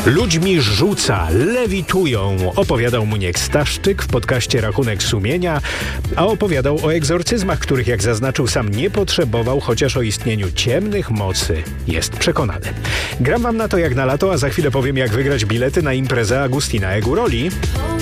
Ludźmi rzuca, lewitują, opowiadał Muniek Staszczyk w podcaście Rachunek Sumienia, a opowiadał o egzorcyzmach, których, jak zaznaczył, sam nie potrzebował, chociaż o istnieniu ciemnych mocy jest przekonany. Gram wam na to jak na lato, a za chwilę powiem, jak wygrać bilety na imprezę Agustina Eguroli.